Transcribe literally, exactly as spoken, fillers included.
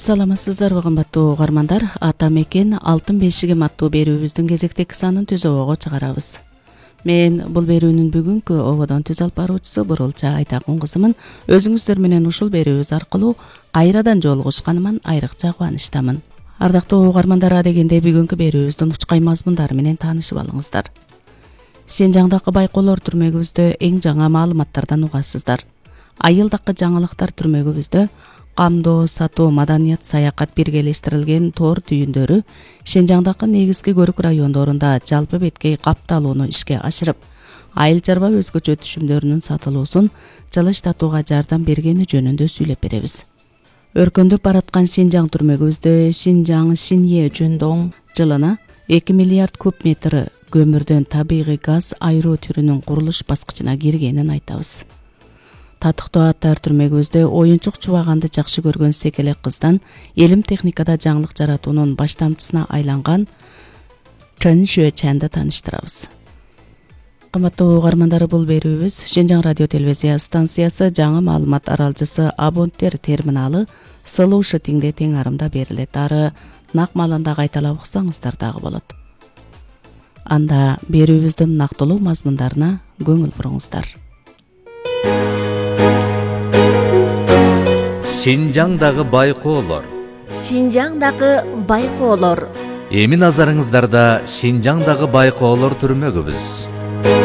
Саламатсыздарбы кымбаттуу угармандар, ата мекен алтын бешигим аттуу берүүбүздүн кезектеги санын түз обого чыгарабыз. Мен бул берүүнүн бүгүнкү ободон түз алып баруучусу Бурулча Айтакун кызымын. Өзүңүздөр менен ушул берүүбүз аркылуу кайрадан жолугушканыман айрыкча кубанычтамын. Ардактуу угармандар, дегенде бүгүнкү берүүбүздүн учкай мазмундары менен таанышып алыңыздар. Шинжаңдагы байкоолор түрмөгүбүздө эң жаңы маалыматтардан угасыздар. Айылдакы жаңылыктар түрмөгүбүздө камдоо, сатуу, маданият, саякат биргелештирилген тоор түйүндөрү Шинжаңдагы негизги көрүк райондорунда жалпы беткей капталууну ишке ашырып, айыл чарба өзгөчө түшүмдөрүнүн сатылуусун жылыштатууга жардам бергени жөнүндө сүйлөп беребиз. Өркөндөп бараткан Шинжаң түрмөгүбүздө Шинжаң Шинье Жөндөң жылына эки миллиард куб метр көмүрдөн табигый газ айыруу түрүнүн курулуш баскычына киргенин айтабыз. Татыктуу аттар түрмөгүбүздө оюнчук чубаганды жакшы көргөн секелек кыздан элим техникада жаңылык жаратуунун баштамчысына айланган Чэн Шүэчанды тааныштырабыз. Кымбаттуу угармандар, бул берүүбүз Шинжаң радио телевизия станциясы жаңы маалымат аралжысы абоненттер терминалы Слушатиңде тең арымда берилет. Ары нак маалында кайталап уксаңыздар дагы болот. Анда берүүбүздүн нактылуу мазмундарына көңүл буруңуздар. Шинжаңдагы байкоолор. Шинжаңдагы байкоолор. Эми назарыңыздарда Шинжаңдагы байкоолор түрмөгүбүз.